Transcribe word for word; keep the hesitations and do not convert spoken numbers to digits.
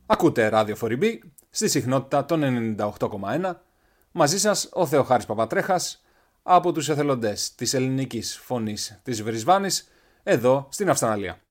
Ακούτε ράδιο φορ ι μπι στη συχνότητα των ενενήντα οκτώ κόμμα ένα. Μαζί σας ο Θεοχάρης Παπατρέχας από τους εθελοντές της ελληνικής φωνής της Βρισβάνης εδώ στην Αυστραλία.